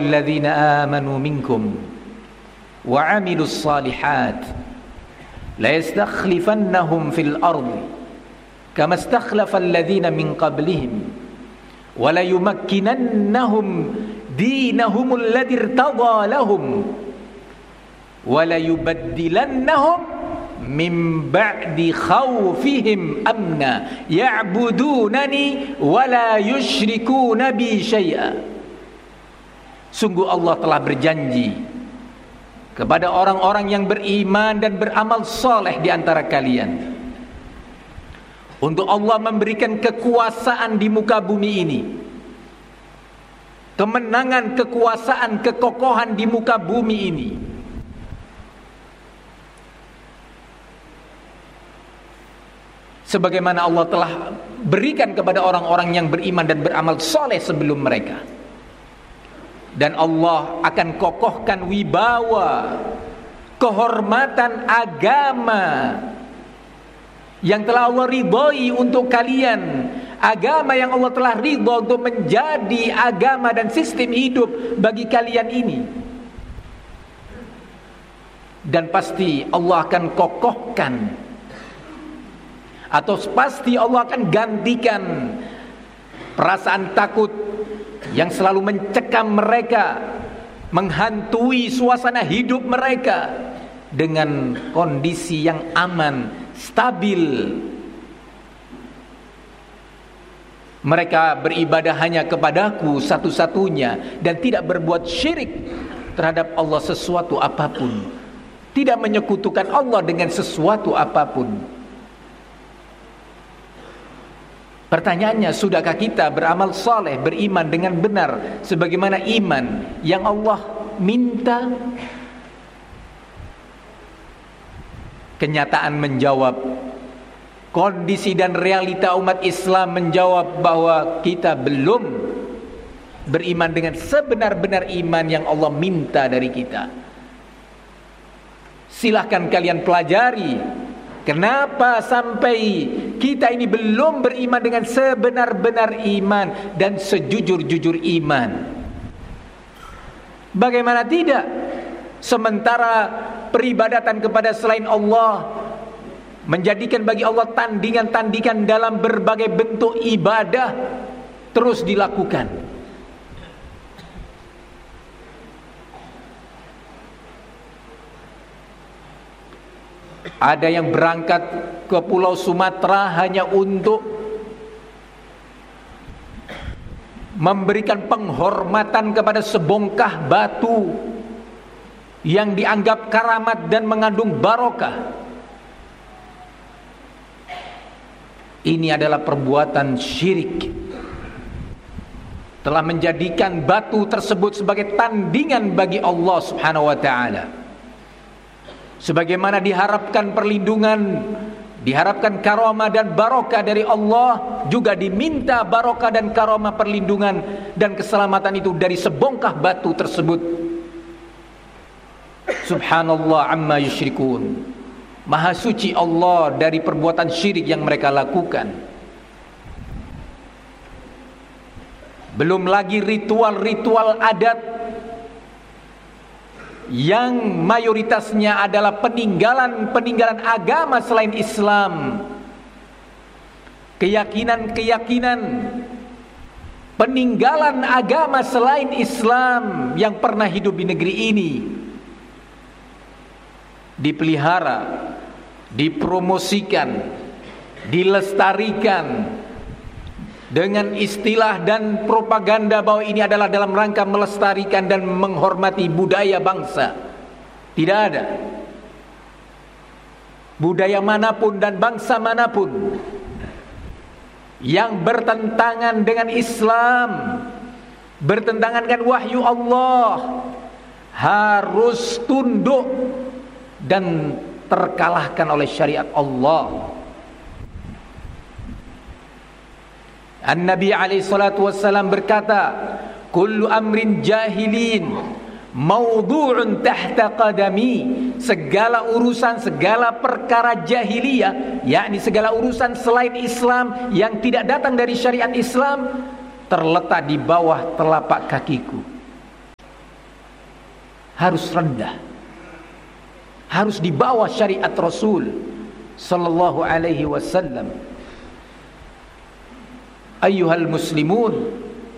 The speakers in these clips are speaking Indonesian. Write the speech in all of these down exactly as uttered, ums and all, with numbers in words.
alladzina amanu minkum wa 'amilus shalihat la yastakhlifannahum fil ardi kama istakhlafa alladzina min qablihim wa la yumakkinannahum dinahum alladzi irtadha lahum wa la yubaddilannahum min ba'di khawfihim amna ya'budunani wa la yusyrikuna bi syai'a. Sungguh Allah telah berjanji kepada orang-orang yang beriman dan beramal soleh di antara kalian, untuk Allah memberikan kekuasaan di muka bumi ini, kemenangan, kekuasaan, kekokohan di muka bumi ini. Sebagaimana Allah telah berikan kepada orang-orang yang beriman dan beramal soleh sebelum mereka. Dan Allah akan kokohkan wibawa, kehormatan agama yang telah Allah ridhoi untuk kalian, agama yang Allah telah ridho untuk menjadi agama dan sistem hidup bagi kalian ini. Dan pasti Allah akan kokohkan, atau pasti Allah akan gantikan perasaan takut yang selalu mencekam mereka, menghantui suasana hidup mereka, dengan kondisi yang aman, stabil. Mereka beribadah hanya kepadaku satu-satunya dan tidak berbuat syirik terhadap Allah sesuatu apapun, tidak menyekutukan Allah dengan sesuatu apapun. Pertanyaannya, sudahkah kita beramal saleh, beriman dengan benar sebagaimana iman yang Allah minta? Kenyataan menjawab, kondisi dan realita umat Islam menjawab bahwa kita belum beriman dengan sebenar-benar iman yang Allah minta dari kita. Silahkan kalian pelajari, kenapa sampai kita ini belum beriman dengan sebenar-benar iman dan sejujur-jujur iman. Bagaimana tidak? Sementara peribadatan kepada selain Allah menjadikan bagi Allah tandingan-tandingan dalam berbagai bentuk ibadah terus dilakukan. Ada yang berangkat ke Pulau Sumatera hanya untuk memberikan penghormatan kepada sebongkah batu yang dianggap karamat dan mengandung barokah. Ini adalah perbuatan syirik. Telah menjadikan batu tersebut sebagai tandingan bagi Allah Subhanahu wa taala. Sebagaimana diharapkan perlindungan, diharapkan karamah dan barokah dari Allah, juga diminta barokah dan karamah, perlindungan dan keselamatan itu dari sebongkah batu tersebut. Subhanallah amma yusyrikun. Maha suci Allah dari perbuatan syirik yang mereka lakukan. Belum lagi ritual-ritual adat yang mayoritasnya adalah peninggalan-peninggalan agama selain Islam. Keyakinan-keyakinan peninggalan agama selain Islam yang pernah hidup di negeri ini dipelihara, dipromosikan, dilestarikan dengan istilah dan propaganda bahwa ini adalah dalam rangka melestarikan dan menghormati budaya bangsa. Tidak ada budaya manapun dan bangsa manapun yang bertentangan dengan Islam, bertentangan dengan wahyu Allah, harus tunduk dan terkalahkan oleh syariat Allah. An-Nabi alaihi salatu wassalam berkata, kullu amrin jahilin mawdu'un tahta qadami. Segala urusan, segala perkara jahiliyah, yakni segala urusan selain Islam yang tidak datang dari syariat Islam, terletak di bawah telapak kakiku. harus rendah, harus di bawah syariat Rasul sallallahu alaihi wasallam. Ayyuhal muslimun,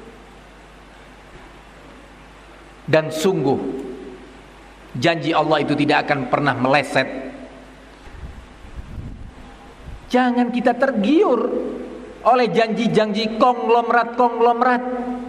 dan sungguh janji Allah itu tidak akan pernah meleset. Jangan kita tergiur oleh janji-janji konglomerat-konglomerat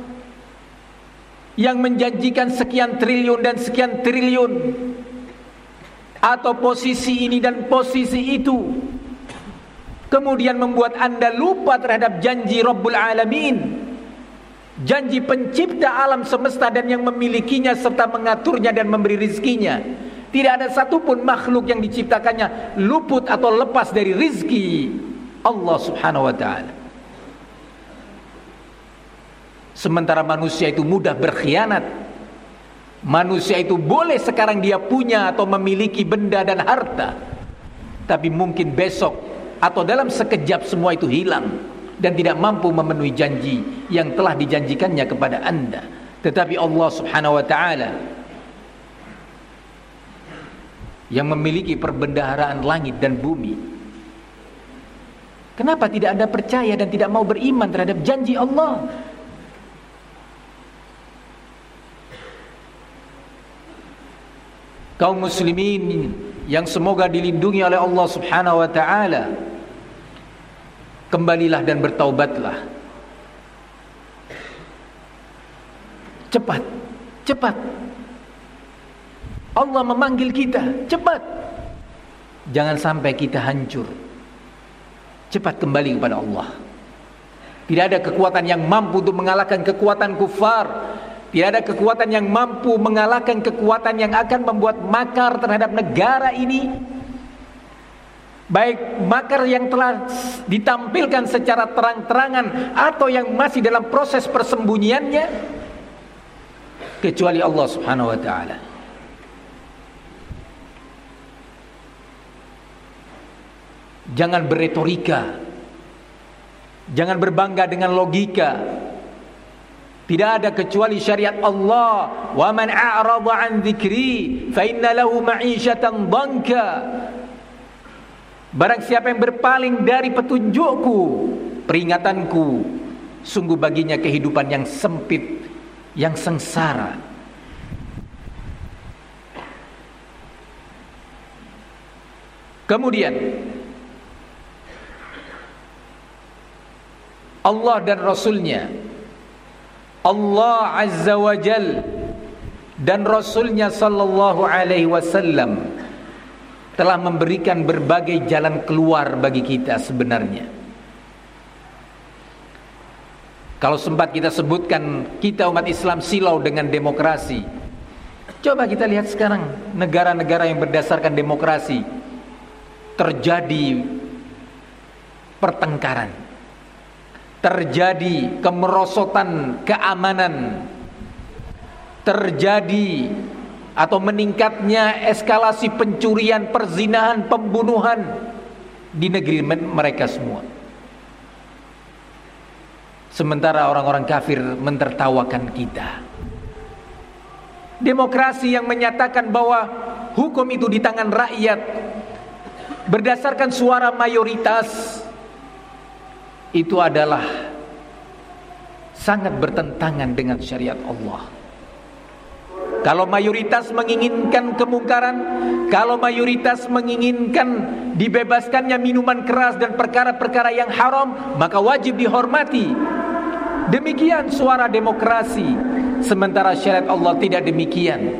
yang menjanjikan sekian triliun dan sekian triliun, atau posisi ini dan posisi itu, kemudian membuat Anda lupa terhadap janji Rabbul Alamin, janji pencipta alam semesta dan yang memilikinya serta mengaturnya dan memberi rizkinya. Tidak ada satupun makhluk yang diciptakannya luput atau lepas dari rizki Allah subhanahu wa ta'ala. Sementara manusia itu mudah berkhianat. Manusia itu boleh sekarang dia punya atau memiliki benda dan harta, tapi mungkin besok atau dalam sekejap semua itu hilang dan tidak mampu memenuhi janji yang telah dijanjikannya kepada Anda. Tetapi Allah subhanahu wa ta'ala yang memiliki perbendaharaan langit dan bumi, kenapa tidak Anda percaya dan tidak mau beriman terhadap janji Allah? Kaum muslimin yang semoga dilindungi oleh Allah subhanahu wa ta'ala, kembalilah dan bertaubatlah. Cepat, cepat. Allah memanggil kita, cepat. Jangan sampai kita hancur. Cepat kembali kepada Allah. Tidak ada kekuatan yang mampu untuk mengalahkan kekuatan kufar. Tidak ada kekuatan yang mampu mengalahkan kekuatan yang akan membuat makar terhadap negara ini. Baik makar yang telah ditampilkan secara terang-terangan atau yang masih dalam proses persembunyiannya, kecuali Allah subhanahu wa ta'ala. Jangan berretorika, jangan berbangga dengan logika. Tidak ada kecuali syariat Allah. Wa man a'rada 'an dzikri fa inna lahu ma'isyatan dhanka. Barang siapa yang berpaling dari petunjukku, peringatanku, sungguh baginya kehidupan yang sempit, yang sengsara. Kemudian Allah dan Rasulnya, Allah Azza wa Jal dan Rasulnya sallallahu alaihi wasallam telah memberikan berbagai jalan keluar bagi kita sebenarnya. Kalau sempat kita sebutkan, kita umat Islam silau dengan demokrasi. Coba kita lihat sekarang negara-negara yang berdasarkan demokrasi, terjadi pertengkaran, terjadi kemerosotan keamanan, terjadi atau meningkatnya eskalasi pencurian, perzinahan, pembunuhan di negeri mereka semua. Sementara orang-orang kafir mentertawakan kita. Demokrasi yang menyatakan bahwa hukum itu di tangan rakyat berdasarkan suara mayoritas, itu adalah sangat bertentangan dengan syariat Allah. Kalau mayoritas menginginkan kemungkaran, kalau mayoritas menginginkan dibebaskannya minuman keras dan perkara-perkara yang haram, maka wajib dihormati. Demikian suara demokrasi. Sementara syariat Allah tidak demikian.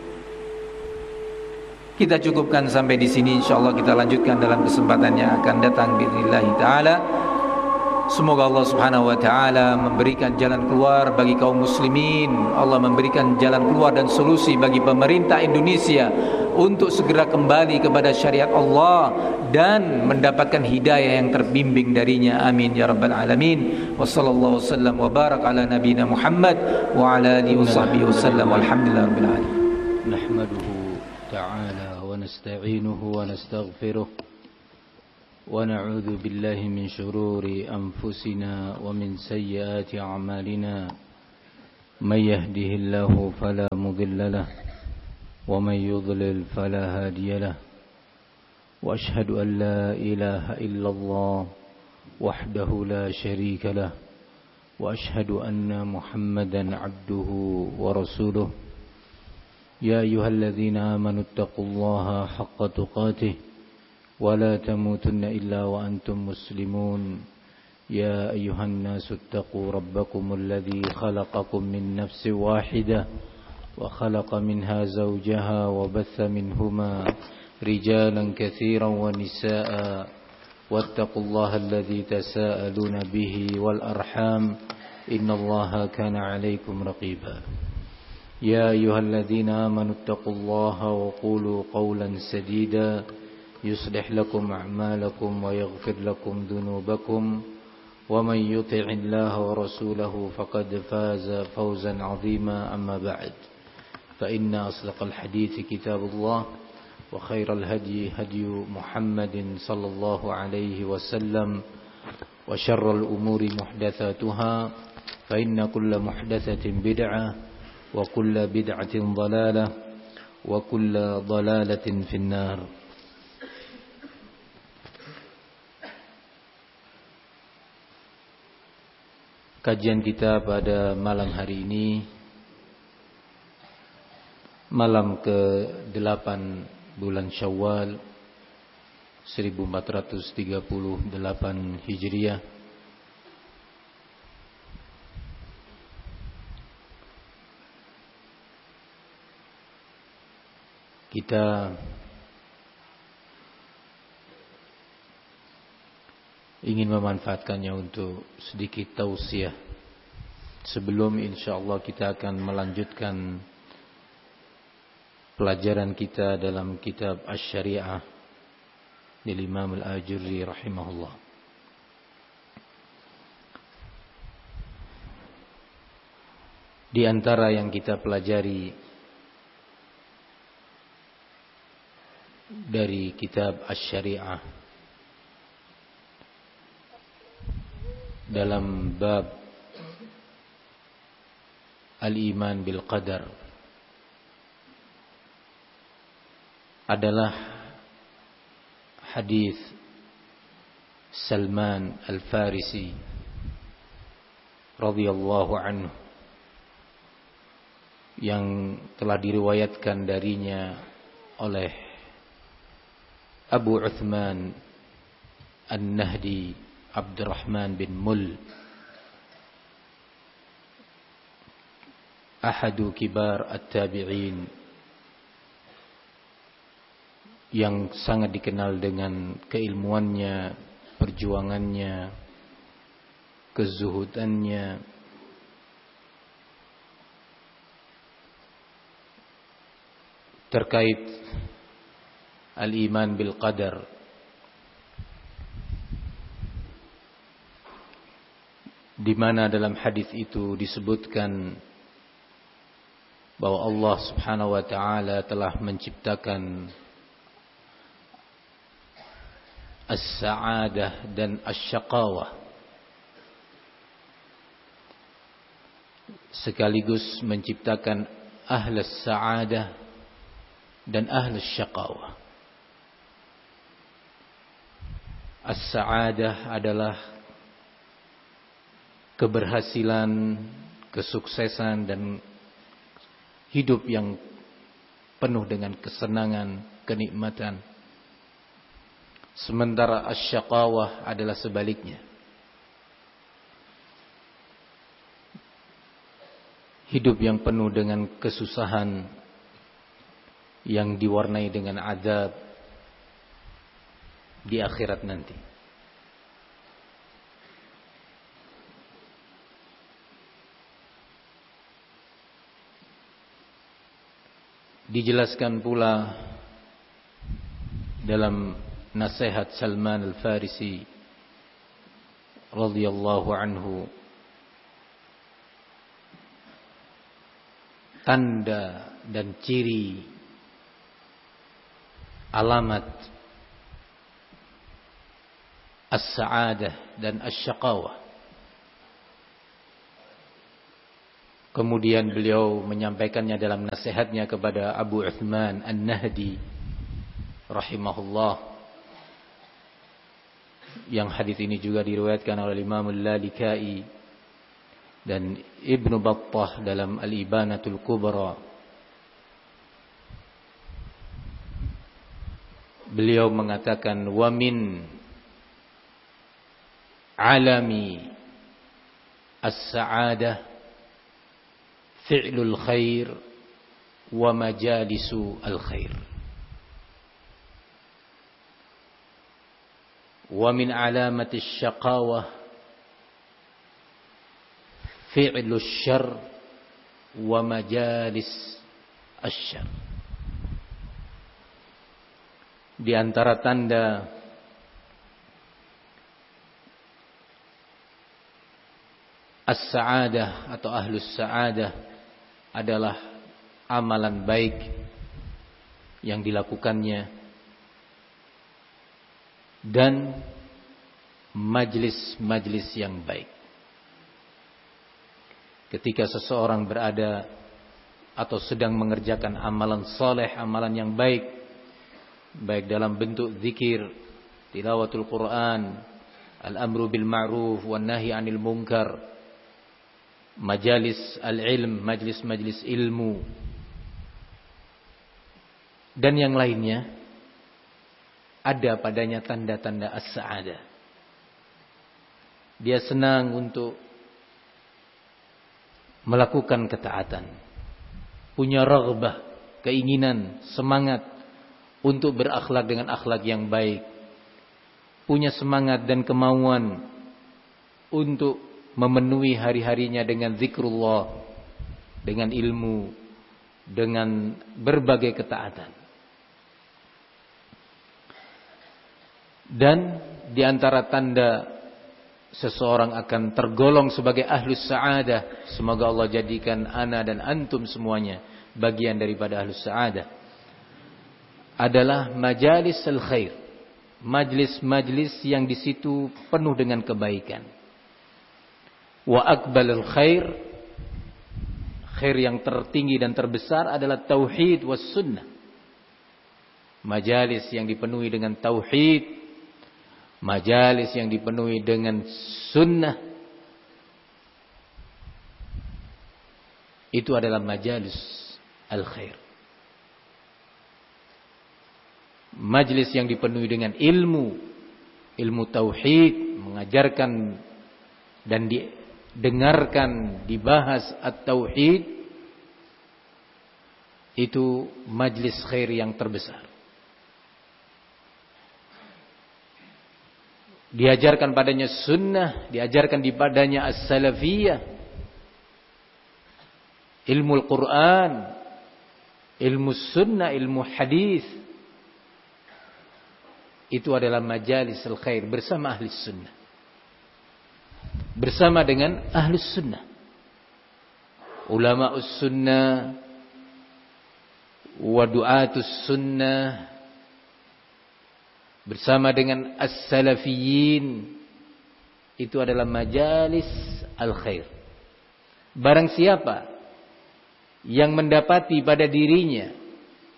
Kita cukupkan sampai di sini. InsyaAllah kita lanjutkan dalam kesempatan yang akan datang bi'idznillah ta'ala. Semoga Allah subhanahu wa ta'ala memberikan jalan keluar bagi kaum muslimin. Allah memberikan jalan keluar dan solusi bagi pemerintah Indonesia untuk segera kembali kepada syariat Allah dan mendapatkan hidayah yang terbimbing darinya. Amin ya rabbal alamin. Wa sallallahu wasallam wa barak ala nabiyina Muhammad wa ala alihi wa sahbihi wasallam. Walhamdulillah rabbil alamin. Nahmaduhu ta'ala wa nasta'inuhu wa nastaghfiruh. ونعوذ بالله من شرور أنفسنا ومن سيئات أعمالنا من يهده الله فلا مضل له ومن يضلل فلا هادي له وأشهد أن لا إله إلا الله وحده لا شريك له وأشهد أن محمدا عبده ورسوله يا أيها الذين آمنوا اتقوا الله حق تقاته ولا تموتن إلا وأنتم مسلمون يا أيها الناس اتقوا ربكم الذي خلقكم من نفس واحدة وخلق منها زوجها وبث منهما رجالا كثيرا ونساء واتقوا الله الذي تساءلون به والأرحام إن الله كان عليكم رقيبا يا أيها الذين آمنوا اتقوا الله وقولوا قولا سديدا يصلح لكم أعمالكم ويغفر لكم ذنوبكم ومن يطع الله ورسوله فقد فاز فوزا عظيما أما بعد فإن أصدق الحديث كتاب الله وخير الهدي هدي محمد صلى الله عليه وسلم وشر الأمور محدثاتها فإن كل محدثة بدعة وكل بدعة ضلالة وكل ضلالة في النار. Kajian kita pada malam hari ini, malam ke delapan bulan Syawal seribu empat ratus tiga puluh delapan Hijriah, kita ingin memanfaatkannya untuk sedikit tausiah sebelum insyaallah kita akan melanjutkan pelajaran kita dalam kitab Asy-Syari'ah dari Imam Al-Ajurri rahimahullah. Di antara yang kita pelajari dari kitab Asy-Syari'ah dalam bab al-iman bil qadar adalah hadis Salman Al-Farisi radhiyallahu anhu yang telah diriwayatkan darinya oleh Abu Uthman An-Nahdi Abdurrahman bin Mul, ahadu kibar at-tabi'in, yang sangat dikenal dengan keilmuannya, perjuangannya, kezuhudannya, terkait al-iman bil qadar. Di mana dalam hadis itu disebutkan bahwa Allah Subhanahu wa taala telah menciptakan as-sa'adah dan asy-syaqawah, sekaligus menciptakan ahlus sa'adah dan ahlus syaqawah. As-sa'adah adalah keberhasilan, kesuksesan dan hidup yang penuh dengan kesenangan, kenikmatan. Sementara asy-syaqawah adalah sebaliknya. Hidup yang penuh dengan kesusahan, yang diwarnai dengan azab di akhirat nanti. Dijelaskan pula dalam nasihat Salman Al-Farisi radhiyallahu anhu, tanda dan ciri alamat as-sa'adah dan asy-syaqawah. Kemudian beliau menyampaikannya dalam nasihatnya kepada Abu Uthman An-Nahdi rahimahullah, yang hadis ini juga diriwayatkan oleh Imam Al-Lalikai dan Ibnu Battah dalam Al-Ibanatul Kubra. Beliau mengatakan, wa min alami as-sa'adah fi'lul khair wa majalisu al-khair. Wa min alamati asy-syaqawah fi'lus syarr wa majalis asy-syarr. Di antara tanda as-sa'adah atau ahlus sa'adah adalah amalan baik yang dilakukannya dan majlis-majlis yang baik. Ketika seseorang berada atau sedang mengerjakan amalan saleh, amalan yang baik, baik dalam bentuk zikir, tilawatul Quran, al-amru bil ma'ruf wan nahi 'anil munkar, majalis al-ilm, majlis-majlis ilmu, dan yang lainnya, ada padanya tanda-tanda as-sa'adah. Dia senang untuk melakukan ketaatan, punya raghbah, keinginan, semangat untuk berakhlak dengan akhlak yang baik, punya semangat dan kemauan untuk memenuhi hari-harinya dengan zikrullah, dengan ilmu, dengan berbagai ketaatan. Dan di antara tanda seseorang akan tergolong sebagai ahlus sa'adah, semoga Allah jadikan ana dan antum semuanya bagian daripada ahlus sa'adah, adalah majalis al-khair, majlis-majlis yang di situ penuh dengan kebaikan. Wa akbalul khair, khair yang tertinggi dan terbesar adalah tauhid was sunnah. Majalis yang dipenuhi dengan tauhid, majalis yang dipenuhi dengan sunnah, itu adalah majalis al-khair. Majlis yang dipenuhi dengan ilmu, ilmu tauhid, mengajarkan dan didengarkan, dibahas at-tauhid, itu majlis khair yang terbesar. Diajarkan padanya sunnah, diajarkan di padanya as-salafiyah, ilmu Al-Quran, ilmu sunnah, ilmu hadis. Itu adalah majalis al-khair bersama ahli sunnah, bersama dengan ahli sunnah, ulama us-sunnah wa du'atus sunnah, bersama dengan as-salafiyin. Itu adalah majalis al-khair. Barang siapa yang mendapati pada dirinya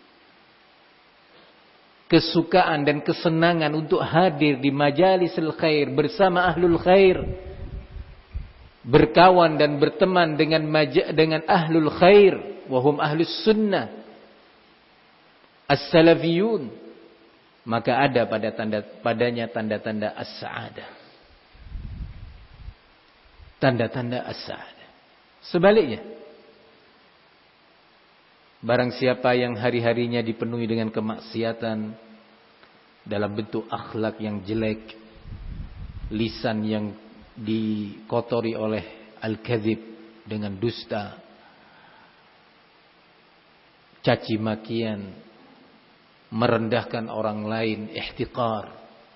kesukaan dan kesenangan untuk hadir di majalis al-khair bersama ahlul khair, berkawan dan berteman dengan maja, dengan ahlul khair, wahum ahlus sunnah as-salafiyun, maka ada pada tanda padanya tanda-tanda as-sa'adah, tanda-tanda as-sa'adah. Sebaliknya, barang siapa yang hari-harinya dipenuhi dengan kemaksiatan dalam bentuk akhlak yang jelek, lisan yang dikotori oleh al-kadzib dengan dusta, caci makian, merendahkan orang lain, ihtiqar,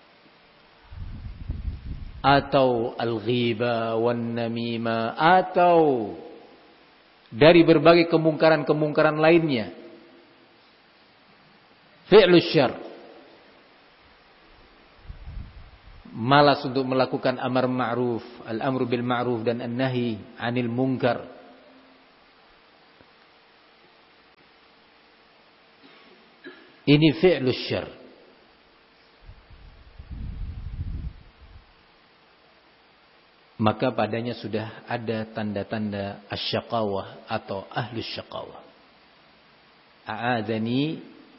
atau al-ghibah wan namimah, atau dari berbagai kemungkaran-kemungkaran lainnya, fi'lus syarr, malas untuk melakukan amar ma'ruf, al-amru bil ma'ruf dan an-nahi 'anil munkar, Ini fi'lus syarr. Maka padanya sudah ada tanda-tanda asyaqawah atau ahlus syaqawah. A'adzani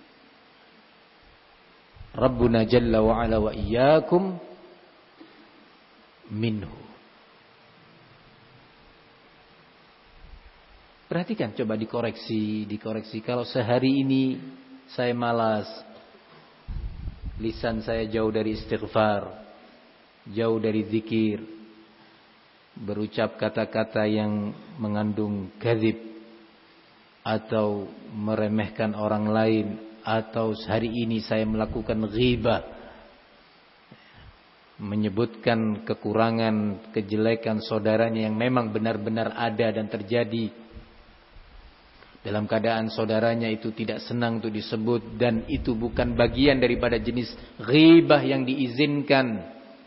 Rabbuna jalla wa ala wa iyyakum minhu. Perhatikan, coba dikoreksi, dikoreksi. Kalau sehari ini saya malas, lisan saya jauh dari istighfar, jauh dari zikir, berucap kata-kata yang mengandung kadzib atau meremehkan orang lain, atau hari ini saya melakukan ghibah, menyebutkan kekurangan, kejelekan saudaranya yang memang benar-benar ada dan terjadi, dalam keadaan saudaranya itu tidak senang untuk disebut, dan itu bukan bagian daripada jenis ghibah yang diizinkan.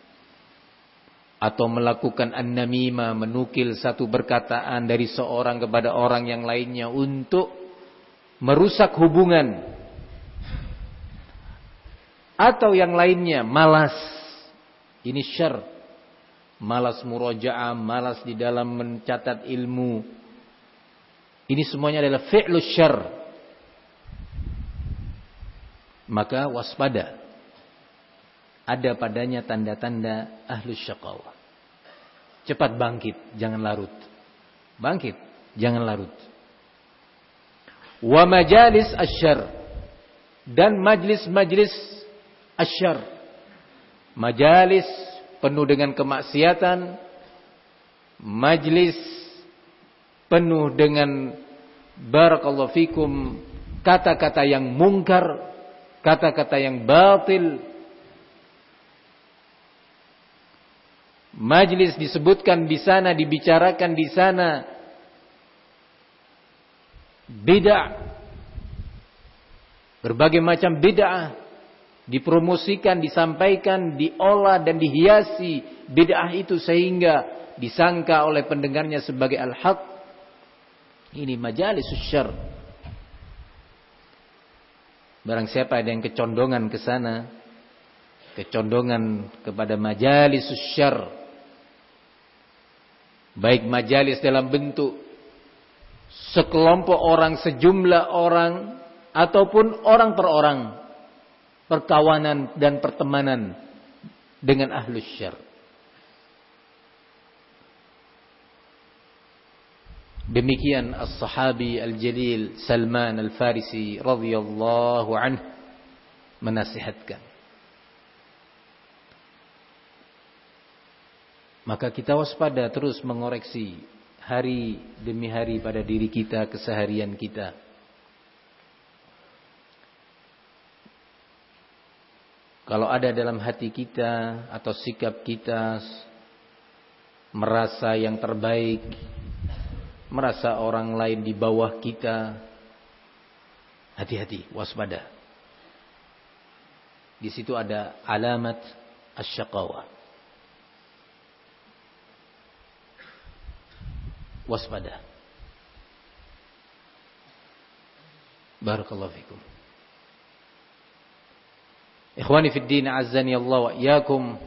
Atau melakukan an-namimah, menukil satu perkataan dari seorang kepada orang yang lainnya untuk merusak hubungan. Atau yang lainnya, malas. Ini syarr. Malas murajaah, malas di dalam mencatat ilmu. Ini semuanya adalah fi'lus syarr. Maka waspada. Ada padanya tanda-tanda ahlus syaqawah. Cepat bangkit, jangan larut. Bangkit, jangan larut. Wa majalis asyarr. Dan majlis-majlis asyarr. Majalis penuh dengan kemaksiatan. Majlis penuh dengan barakallahu fikum kata-kata yang mungkar, kata-kata yang batil. Majlis disebutkan di sana, dibicarakan di sana bid'ah, berbagai macam bid'ah dipromosikan, disampaikan, diolah dan dihiasi bid'ah itu sehingga disangka oleh pendengarnya sebagai al-haq. Ini majalis syarr. Barang siapa ada yang kecondongan ke sana, kecondongan kepada majalis syarr, baik majalis dalam bentuk sekelompok orang, sejumlah orang, ataupun orang per orang, perkawanan dan pertemanan dengan ahlus syarr. Demikian as-sahabi al-jalil Salman al-Farisi radhiyallahu anhu menasihatkan. Maka kita waspada, terus mengoreksi hari demi hari pada diri kita, keseharian kita. Kalau ada dalam hati kita atau sikap kita merasa yang terbaik, merasa orang lain di bawah kita, hati-hati, waspada. Di situ ada alamat asyaqawah. Waspada. Barakallahu fikum. Ikhwani fid din, azzani Allah wa iyyakum.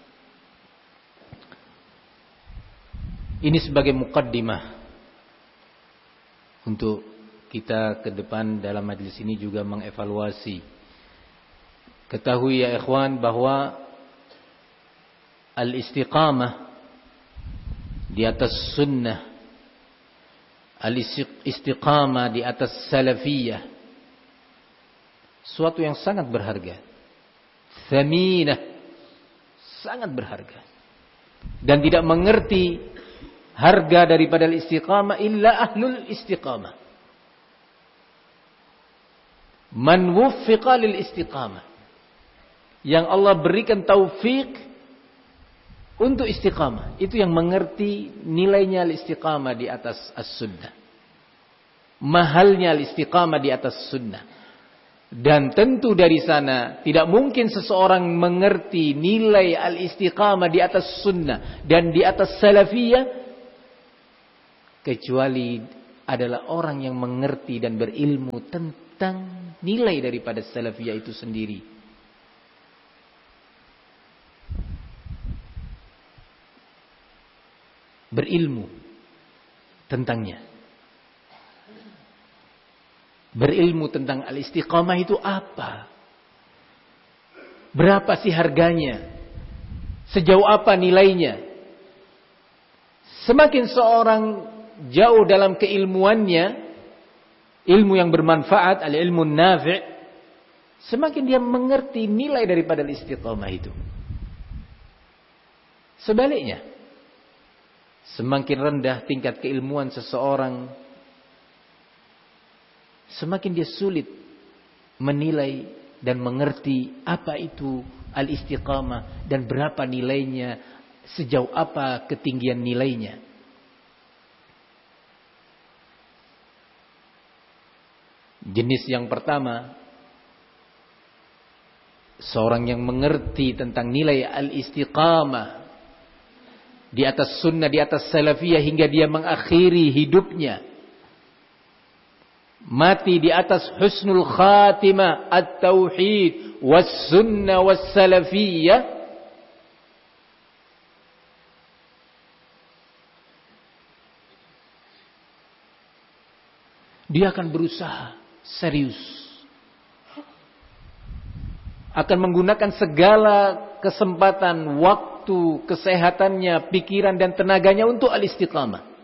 Ini sebagai muqaddimah untuk kita ke depan dalam majlis ini juga mengevaluasi. Ketahui ya ikhwan bahwa al-istiqamah di atas sunnah, al-istiqamah di atas salafiyah, suatu yang sangat berharga, thaminah, sangat berharga, dan tidak mengerti harga daripada al-istiqamah illa ahlul istiqamah. Man wuffiqa lil istiqamah, yang Allah berikan taufik untuk istiqamah, itu yang mengerti nilainya al-istiqamah di atas as-sunnah, mahalnya al-istiqamah di atas sunnah. Dan tentu dari sana tidak mungkin seseorang mengerti nilai al-istiqamah di atas sunnah dan di atas salafiyah kecuali adalah orang yang mengerti dan berilmu tentang nilai daripada salafiyah itu sendiri. Berilmu tentangnya. Berilmu tentang al-istiqamah itu apa? Berapa sih harganya? Sejauh apa nilainya? Semakin seorang jauh dalam keilmuannya, ilmu yang bermanfaat, al-ilmu nafi', semakin dia mengerti nilai daripada istiqamah itu. Sebaliknya, semakin rendah tingkat keilmuan seseorang, semakin dia sulit menilai dan mengerti apa itu al-istiqamah dan berapa nilainya, sejauh apa ketinggian nilainya. Jenis yang pertama, seorang yang mengerti tentang nilai al-istiqamah di atas sunnah, di atas salafiyah hingga dia mengakhiri hidupnya, mati di atas husnul khatimah, at-tauhid was sunnah was salafiyah, dia akan berusaha serius, akan menggunakan segala kesempatan, waktu, kesehatannya, pikiran dan tenaganya untuk al-istiqamah.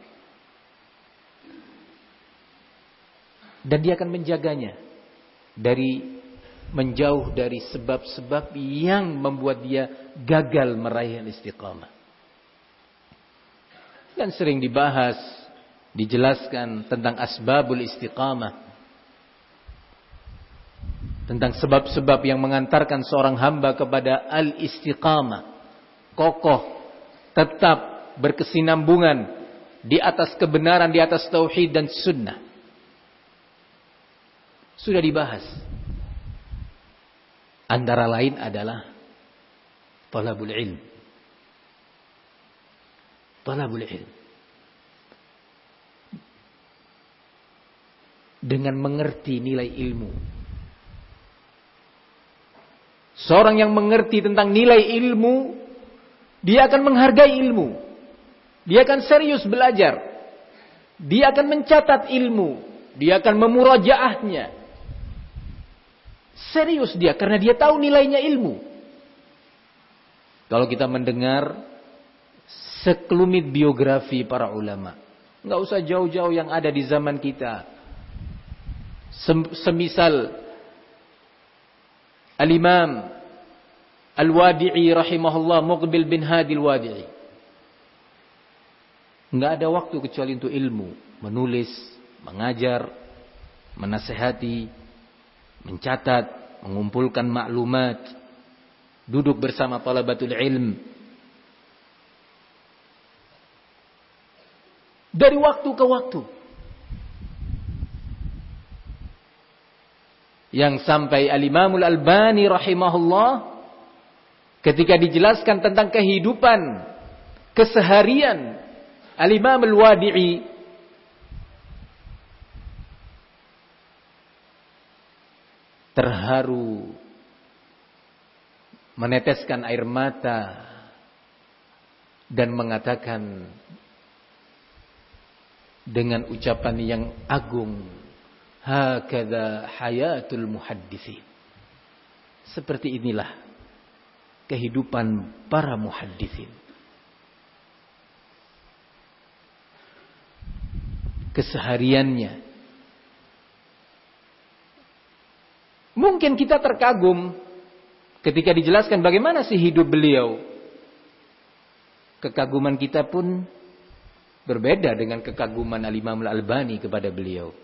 Dan dia akan menjaganya dari menjauh dari sebab-sebab yang membuat dia gagal meraih al-istiqamah. Dan sering dibahas, dijelaskan tentang asbabul istiqamah, tentang sebab-sebab yang mengantarkan seorang hamba kepada al-istiqamah, kokoh, tetap berkesinambungan di atas kebenaran, di atas tauhid dan sunnah. Sudah dibahas. Antara lain adalah talabul ilm. Talabul ilm. Dengan mengerti nilai ilmu. Seorang yang mengerti tentang nilai ilmu, dia akan menghargai ilmu. Dia akan serius belajar. Dia akan mencatat ilmu. Dia akan memurajaahnya. Serius dia, karena dia tahu nilainya ilmu. Kalau kita mendengar sekelumit biografi para ulama, nggak usah jauh-jauh yang ada di zaman kita. Semisal Al-Imam Al-Wadi'i rahimahullah, Muqbil bin Hadi Al-Wadi'i. Nggak ada waktu kecuali untuk ilmu, menulis, mengajar, menasehati, mencatat, mengumpulkan maklumat, duduk bersama talabatul ilm. Dari waktu ke waktu. Yang sampai Al-Imamul Albani rahimahullah, ketika dijelaskan tentang kehidupan keseharian Al-Imam Al-Wadi'i, terharu, meneteskan air mata dan mengatakan dengan ucapan yang agung, hakadha hayatul muhadditsin. Seperti inilah kehidupan para muhadditsin. Kesehariannya. Mungkin kita terkagum ketika dijelaskan bagaimana sih hidup beliau. Kekaguman kita pun berbeda dengan kekaguman Al-Imam Al-Albani kepada beliau.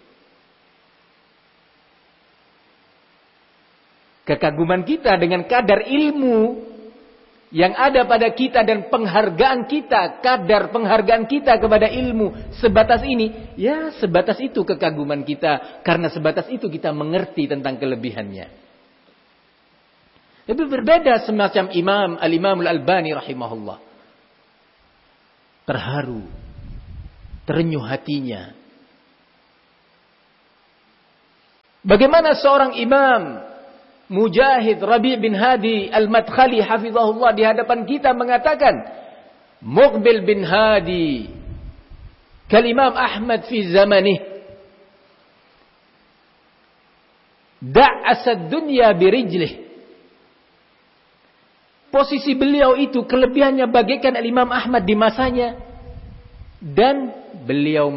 Kekaguman kita dengan kadar ilmu yang ada pada kita dan penghargaan kita, kadar penghargaan kita kepada ilmu sebatas ini, ya sebatas itu kekaguman kita, karena sebatas itu kita mengerti tentang kelebihannya. Lebih berbeda semacam Imam Al-Imam Al-Albani rahimahullah. Terharu, terenyuh hatinya Bagaimana seorang imam Mujahid Rabi' bin Hadi Al-Madkhali hafizahullah di hadapan kita mengatakan, Muqbil bin Hadi kalimam Ahmad fi zamanih, da'asad dunya birijlih. Posisi beliau itu kelebihannya bagaikan Imam Ahmad di masanya, dan beliau